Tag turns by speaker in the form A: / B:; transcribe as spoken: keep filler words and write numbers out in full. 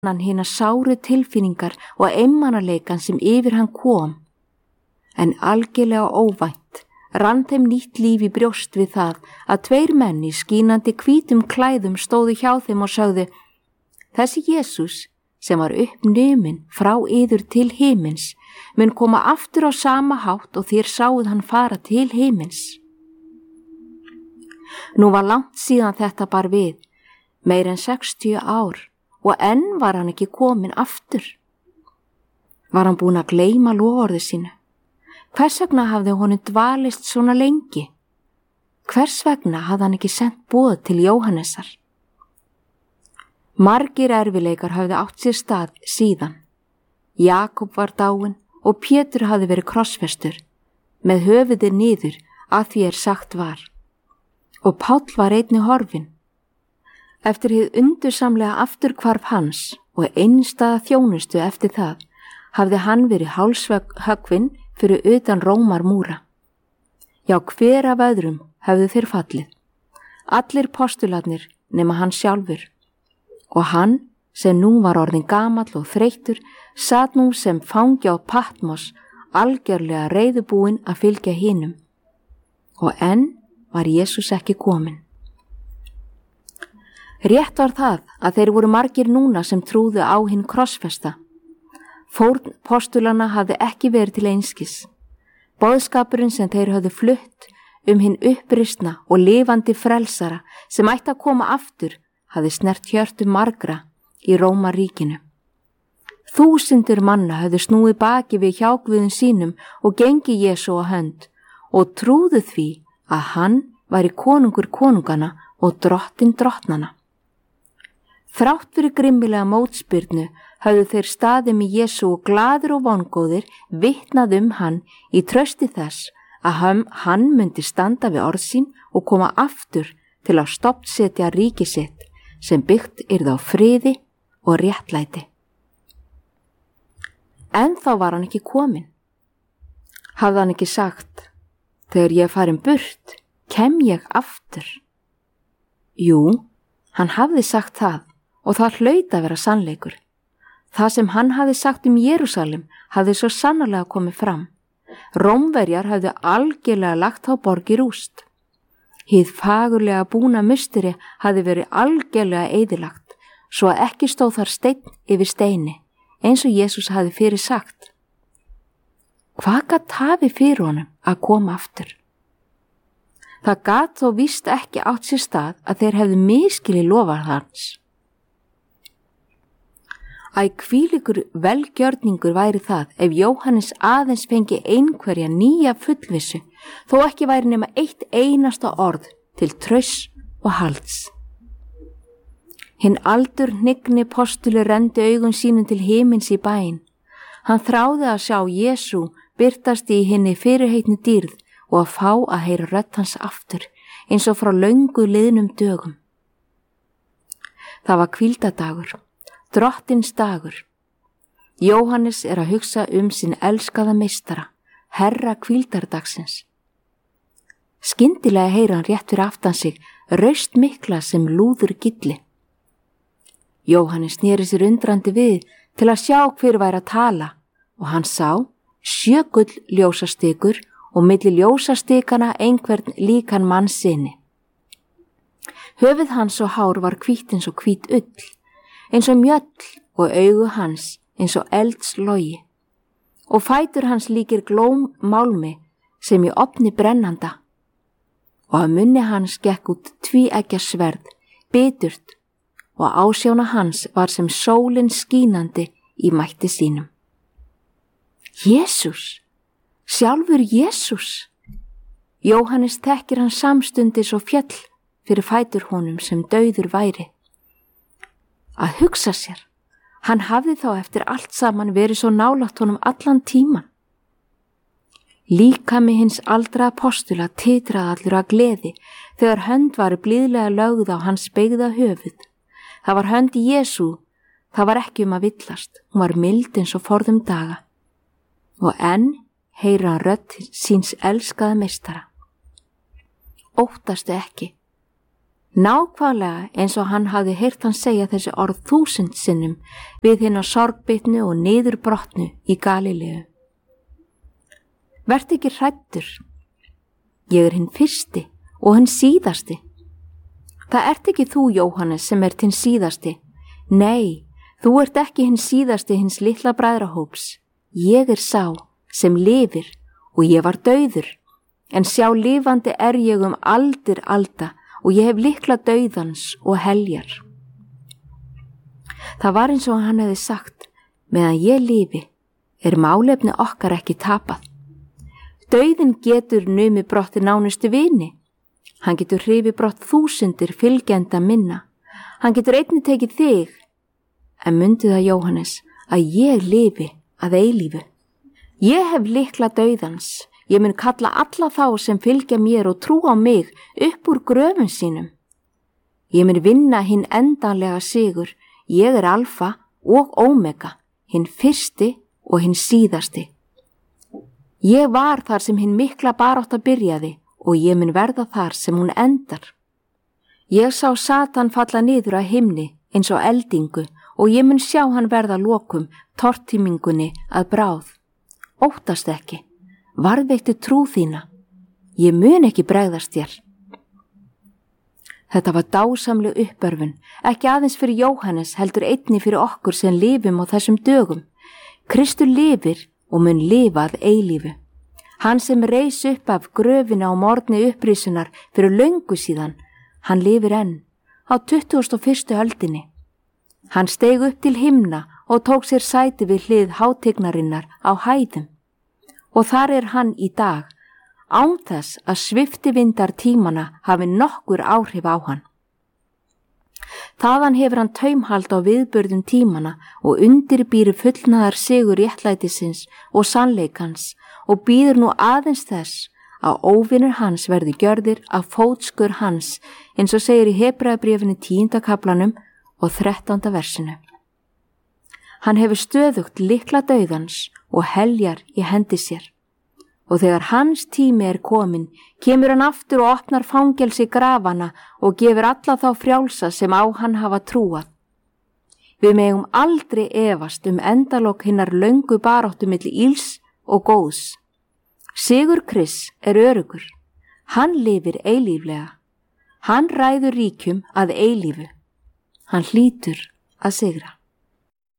A: hann hina sáru tilfinningar og einmanaleikan sem yfir hann kom. En algjörlega óvænt rann þeim nýtt líf í brjóst við það að tveir menn í skínandi hvítum klæðum stóðu hjá þeim og sögðu: Þessi Jesús sem var uppnuminn frá yður til himins mun koma aftur á sama hátt og þér sáuð hann fara til himins. Nú var langt síðan þetta bar við, meir en sextíu ár, og enn var hann ekki kominn aftur. Var hann búinn að gleyma loforði sínu? Hvers vegna hafði honum dvalist svona lengi? Hvers vegna hafði hann ekki sent boð til Jóhannesar? Margir erfileikar hafði átt sér stað síðan. Jakob var dáinn og Pétur hafði verið krossfestur, með höfuðið niður að því er sagt var. Og Páll var einnig horfinn. Eftir hið undursamlega afturhvarf hans og einstæða þjónustu eftir það, hafði hann verið hálshöggvinn fyrir utan Rómarmúra. Já, hver af öðrum hefðu þeir fallið. Allir postularnir nema hann sjálfur. Og hann, sem nú var orðinn gamall og þreyttur, sat nú sem fangi á Patmos, algjörlega reiðubúinn að fylgja hinum. Og enn var Jesús ekki kominn. Rétt var það að þeir voru margir núna sem trúðu á hinn krossfesta. Fórn postulana hafði ekki verið til einskis. Boðskapurinn sem þeir höfðu flutt um hinn uppristna og lifandi frelsara sem ætti að koma aftur hafði snert hjörtu margra í Rómaríkinu. Þúsundir manna höfðu snúið baki við hjáguðum sínum og gengi Jesú á hönd og trúðu því að hann væri konungur konungana og drottinn drottnana. Þrátt fyrir grimmilega mótspyrnu höfðu þeir staðið með Jesú og glaður og vongóðir vitnað um hann í trausti þess að hann myndi standa við orð sín og koma aftur til að stofnsetja ríki sitt sem byggt yrði á friði og réttlæti. En þá var hann ekki kominn. Hafði hann ekki sagt: Þegar ég er farin burt, kem ég aftur? Jú, hann hafði sagt það og það hlaut að vera sannleikur. Það sem hann hafði sagt um Jerúsalem hafði svo sannarlega komið fram. Rómverjar hafði algjörlega lagt á borg í rúst. Hið fagurlega búna musteri hafði verið algjörlega eyðilagt, svo að ekki stóð þar steinn yfir steini, eins og Jesús hafði fyrir sagt. Hvað gat hafi fyrir honum að koma aftur? Það gat þó víst ekki átt sér stað að þeir hefðu miskilið lofað hans. Æ, hvílíkur velgjörningur væri það ef Jóhannes aðeins fengi einhverja nýja fullvissu, þó ekki væri nema eitt einasta orð til trausts og halds. Hinn aldur hnigni postuli renndi augun sínum til himins í bæinn. Hann þráði að sjá Jesú birtast í hinni fyrirheitni dýrð og að fá að heyra rödd hans aftur, eins og frá löngu liðnum dögum. Það var hvíldadagur, drottins dagur. Jóhannes er að hugsa um sinn elskaða meistara, herra hvíldardagsins. Skyndilega heyra hann rétt fyrir aftan sig raust mikla sem lúður gilli. Jóhannes sneri sér undrandi við til að sjá hver væri að tala og hann sá sjö gull ljósastikur og milli ljósastikana einhvern líkan mann sinni. Höfuð hans og hár var hvítt eins og hvít ull, eins og mjöll og augu hans eins og eldslogi og fætur hans líkir glóm málmi sem í ofni brennanda og að munni hans gekk út tvíeggja sverð, biturt og ásjána hans var sem sólin skínandi í mætti sínum. Jesús, sjálfur Jesús. Jóhannes þekkir hann samstundis og fjall fyrir fætur honum sem dauður væri. Að hugsa sér, hann hafði þá eftir allt saman verið svo nálægt honum allan tíman. Líkami hins aldra apostula titraði allur að gleði þegar hönd var blíðlega lögð á hans beygða höfuð. Það var hönd í Jesú, það var ekki um að villast, hún var mild eins og forðum daga. Og enn heyra hann rödd síns elskaða meistara. Óttastu ekki, Nákvæmlega eins og hann hafði heyrt hann segja þessi orð þúsund sinnum við hina sorgbitnu og niðurbrotnu í Galileu. Vertu ekki hræddur. Ég er hinn fyrsti og hinn síðasti. Það ert ekki þú, Jóhannes, sem ert hinn síðasti. Nei, þú ert ekki hinn síðasti hins litla bræðrahóps. Ég er sá sem lifir og ég var dauður, en sjá lifandi er ég um aldir alda og ég hef lykla dauðans og heljar. Það var eins og hann hefði sagt, meðan ég lifi er málefni okkar ekki tapað. Dauðin getur numið brotti nánustu vini. Hann getur hrifið brott þúsundir fylgjenda minna. Hann getur einnig tekið þig. En mundi það, Jóhannes, að ég lifi að eilífu. Ég hef lykla dauðans. Ég mun kalla alla þá sem fylgja mér og trú á mig upp úr gröfum sínum. Ég mun vinna hinn endanlega sigur. Ég er alfa og omega, hinn fyrsti og hinn síðasti. Ég var þar sem hinn mikla barátta byrjaði og ég mun verða þar sem hún endar. Ég sá Satan falla niður að himni eins og eldingu og ég mun sjá hann verða lokum tortímingunni að bráð. Óttast ekki, varðveittu trú þína. Ég mun ekki bregðast þér. Þetta var dásamleg uppörfun, ekki aðeins fyrir Jóhannes heldur einnig fyrir okkur sem lifum á þessum dögum. Kristur lifir og mun lifa að eilífu. Hann sem reis upp af gröfina á morgni upprisunar fyrir löngu síðan, hann lifir enn á tuttugasta og fyrstu öldinni. Hann steig upp til himna og tók sér sæti við hlið hátignarinnar á hæðum. Og þar er hann í dag, án þess að sviftivindar tímana hafi nokkur áhrif á hann. Þaðan hefur hann taumhald á viðburðum tímana og undirbýri fullnaðar sigur réttlætisins og sannleikans og býður nú aðeins þess að óvinir hans verði gjörðir af fótskur hans, eins og segir í Hebreabréfinu tíunda kaflanum og þrettánda versinu. Hann hefur stöðugt lykla dauðans og heljar í hendi sér. Og þegar hans tími er komin, kemur hann aftur og opnar fangelsi grafana og gefur alla þá frjálsa sem á hann hafa trúað. Við megum aldrei efast um endalok hinnar löngu baráttu milli ills og góðs. Sigur Krists er örugur. Hann lifir eilíflega. Hann ræður ríkjum að eilífu. Hann hlýtur að sigra.